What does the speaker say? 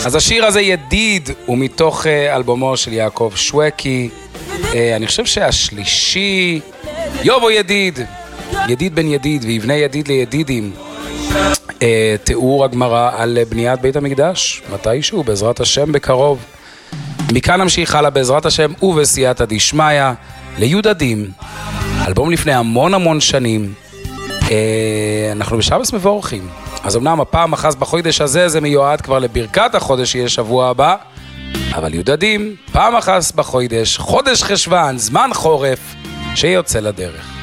אז השיר הזה ידיד, הוא מתוך אלבומו של יעקב שווקי. אני חושב שהשלישי, יובו ידיד, ידיד בן ידיד, ויבנה ידיד לידידים. תיאור הגמרא על בניית בית המקדש, מתישהו, בעזרת השם בקרוב. מכאן נמשיך הלאה בעזרת השם ובסייעתא דשמיא ליודדים, אלבום לפני המון שנים. אנחנו בשבס מבורכים, אז אמנם הפעם אחז בחודש הזה זה מיועד כבר לברכת החודש שיהיה שבוע הבא, אבל יודדים, פעם אחז בחודש, חודש חשוון, זמן חורף שיוצא לדרך.